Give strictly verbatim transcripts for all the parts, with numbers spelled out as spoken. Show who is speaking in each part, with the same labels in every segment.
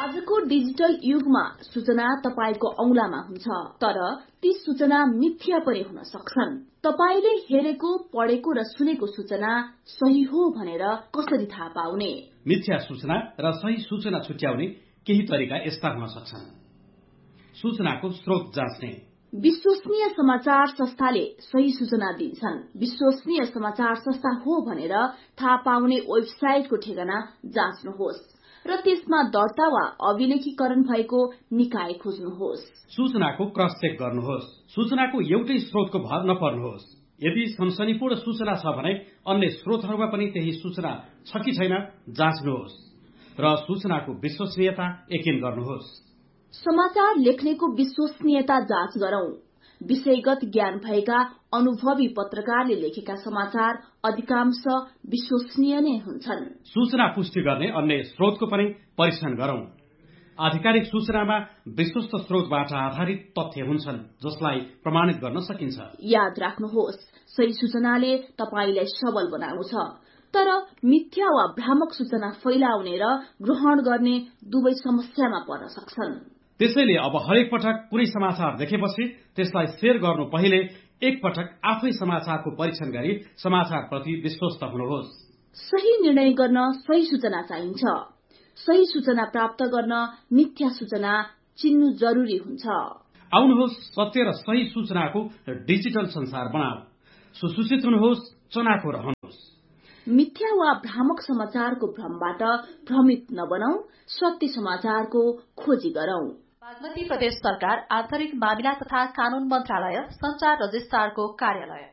Speaker 1: आजको डिजिटल युगमा सूचना तपाईको औंलामा हुन्छ, तर ती सूचना मिथ्या पनि हुन सक्छन्। तपाईले हेरेको, पढेको र सुनेको सूचना सही हो भनेर कसरी थाहा पाउने?
Speaker 2: मिथ्या सूचना र सही सूचना छुट्याउने केही तरिका यस्ता हुन सक्छन्। सूचनाको स्रोत जाँच्ने।
Speaker 1: विश्वसनीय समाचार संस्थाले सही सूचना दिन्छन्। विश्वसनीय समाचार संस्था हो भनेर थाहा पाउने वेबसाइटको ठेगाना जाँच्नुहोस् र त्यसमा दर्ता वा अभिलेखीकरण भएको निकाय खोज्नुहोस्।
Speaker 2: सूचनाको क्रस चेक गर्नुहोस्। सूचनाको एउटै स्रोतको भर नपर्नुहोस्। यदि सनसनीपूर्ण सूचना छ भने अन्य स्रोतहरूमा पनि त्यही सूचना छ कि छैन जाँच्नुहोस् र सूचनाको विश्वसनीयता यकिन गर्नुहोस्।
Speaker 1: समाचार लेख्नेको विश्वसनीयता जाँच गरौं। विषयगत ज्ञान भएका अनुभवी पत्रकारले लेखेका समाचार अधिकांश विश्वसनीय नै हुन्छन्।
Speaker 2: सूचना पुष्टि गर्ने अन्य स्रोतको पनि परीक्षण गरौं। आधिकारिक सूचनामा विश्वस्त स्रोतबाट आधारित तथ्य हुन्छन् जसलाई प्रमाणित गर्न सकिन्छ।
Speaker 1: याद राख्नुहोस्, सही सूचनाले तपाईलाई सबल बनाउँछ, तर मिथ्या वा भ्रामक सूचना फैलाउने र ग्रहण गर्ने दुवै समस्यामा पर्न सक्छन्।
Speaker 2: त्यसैले अब हरेक पटक कुनै समाचार देखेपछि त्यसलाई शेयर गर्नु पहिले एक पटक आफै समाचारको परीक्षण गरी समाचारप्रति विश्वस्त हुनुहोस्।
Speaker 1: सही निर्णय गर्न सही सूचना चाहिन्छ। सही सूचना प्राप्त गर्न मिथ्या सूचना चिन्नु जरुरी हुन्छ।
Speaker 2: आउनुहोस् सत्य र सही सूचनाको डिजिटल संसार बनाऊ। सुसूचित हुनुहोस्, चनाखो रहनुहोस्।
Speaker 1: मिथ्या वा भ्रामक समाचारको भ्रमबाट भ्रमित नबनौ, सत्य समाचारको खोजी गरौं।
Speaker 3: बागमती प्रदेश सरकार आन्तरिक मामिला तथा कानून मन्त्रालय संचार रजिस्ट्रारको कार्यालय।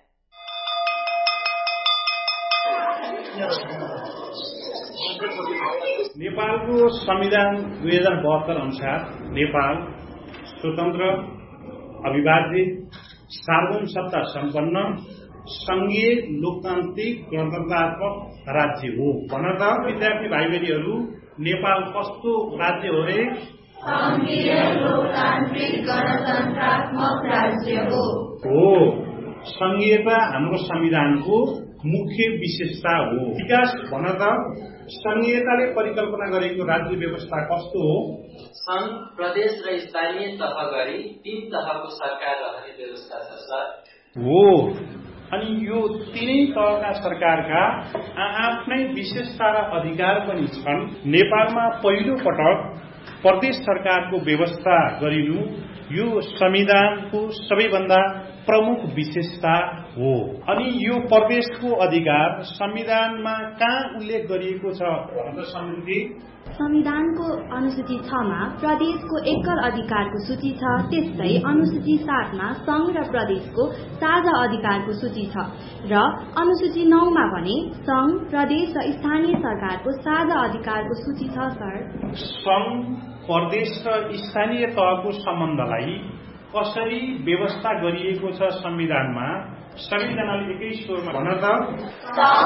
Speaker 4: नेपालको संविधान दुई हजार बहत्तर अनुसार नेपाल स्वतन्त्र, अविभाज्य, सार्वभौम सत्ता सम्पन्न संघीय लोकतान्त्रिक गणतन्त्रात्मक राज्य हो। भन त विद्यार्थी भाइ बहिनीहरू, नेपाल कस्तो राज्य हो रे?
Speaker 5: संघीय लोकतान्त्रिक गणतन्त्रात्मक राज्य हो।
Speaker 4: हो, संघीयता हाम्रो संविधानको मुख्य विशेषता हो। विकास भन त संघीयताले परिकल्पना गरेको राज्य व्यवस्था कस्तो हो?
Speaker 6: संघ, प्रदेश र स्थानीय तह गरी तीन तहको सरकार रहने व्यवस्था छ सर।
Speaker 4: हो, अनि यो तीनै तहका सरकारका आफ्नै विशेषता र अधिकार पनि छन्। नेपालमा पहिलो पटक प्रदेश सरकारको व्यवस्था गरिनु यो संविधानको सबैभन्दा प्रमुख विशेषता हो। अनि यो प्रदेशको अधिकार संविधानमा कहाँ उल्लेख गरिएको छ?
Speaker 7: संविधानको अनुसूची छ मा प्रदेशको एकल अधिकारको सूची छ। त्यस्तै अनुसूची सात मा संघ र प्रदेशको साझा अधिकारको सूची छ र अनुसूची नौ मा भने संघ, प्रदेश र स्थानीय सरकारको साझा अधिकारको सूची छ सर।
Speaker 4: संघ, प्रदेश र स्थानीय तहको सम्बन्धलाई कसरी व्यवस्था गरिएको छ संविधानमा? सबैजनाले एकै स्वरमा भन त।